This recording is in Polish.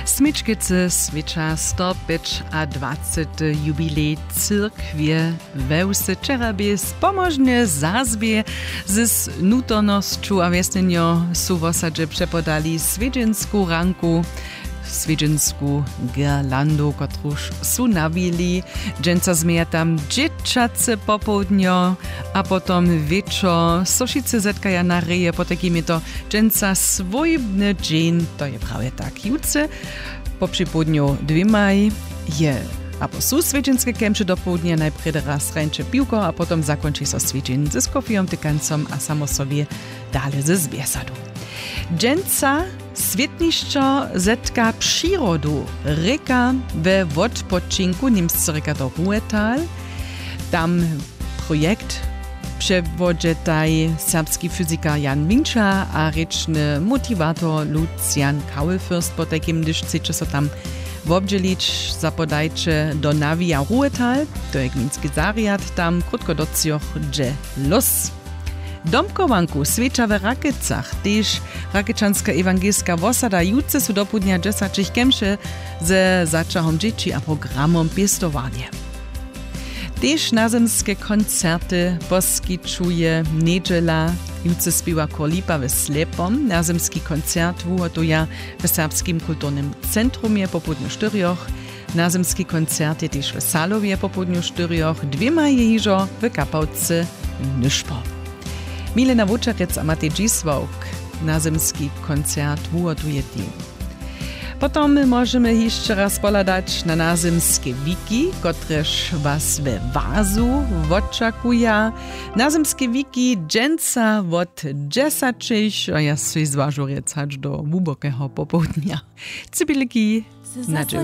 Smyczkice swicza 125 jubilej cyrkwie wełsy czerabie spomożnie zazbie z nutonością a wiesnenio su w osadzie przepodali swiedzienską ranku, swiedzienską girlandu, kotruż su nawili. Dżęca zmieja tam dzieciace popołudnio, a potom wieczor soszice zetkaja na reje, po takimi to dżęca swojbny dzień, to je prawie tak juce. Po przypołudniu 2 maj je albo su swiedzienskie kemcze do południa, najpierw raz ręcze piłko, a potom zakończy so swiedzień ze skofią, tykancom, a samo sobie dalej ze zwiesadu. Dżęca Swietniszczo zetka przyrodu reka we odpoczynku, niemscy reka to Ruhetal. Tam projekt przewodzie taj serbski fizyka Jan Wincza, a ryczny motivator Lucian Kaulfürst, po takim, gdyż chcecie so tam wobdzielić, zapodajcie do Navia Ruhetal, to jak gminski zariad, tam krótko do Cioch los. Domkowanku swecza w Rakycach, też rakyczanska ewangelska wosada juce su do południa 10 kemsze ze zaczahom dzieci a programom piestowania. Też nazemskie koncerty poskiczuje niedziela, juce śpiewa Kolipa w Slepom, nazemski koncert wuhotuje w Serbskim kulturnym centrumie po południu 4, nazemski koncert je też w Salowie po południu 4, 2 maje hižo w Kapałce Nyszpo. Milena Wučarec a Matej Dzisłauk nazemski koncert wuhotuje tim. Potom możemy jeszcze raz poladać na nazemskie wiki, kotreż was we Wazu oczekuje. Nazemskie wiki dżęca od 10, a ja sobie zważu recać do głębokiego popołudnia. Cybilki na dzień.